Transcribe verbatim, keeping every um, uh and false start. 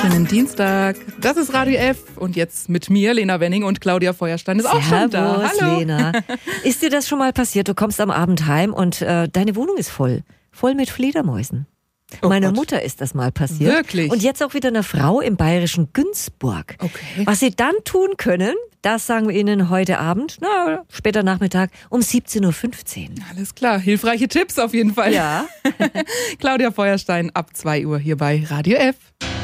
wunderschönen Dienstag. Das ist Radio F und jetzt mit mir, Lena Wenning, und Claudia Feuerstein ist auch schon da. Hallo Lena. Ist dir das schon mal passiert? Du kommst am Abend heim und äh, deine Wohnung ist voll. Voll mit Fledermäusen. Oh Meiner Gott. Mutter ist das mal passiert. Wirklich? Und jetzt auch wieder einer Frau im bayerischen Günzburg. Okay. Was sie dann tun können, das sagen wir Ihnen heute Abend, na, später Nachmittag um siebzehn Uhr fünfzehn. Alles klar, hilfreiche Tipps auf jeden Fall. Ja. Claudia Feuerstein ab zwei Uhr hier bei Radio F.